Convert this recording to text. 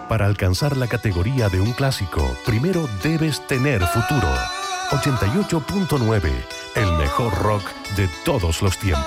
Para alcanzar la categoría de un clásico, primero debes tener futuro. 88.9, el mejor rock de todos los tiempos.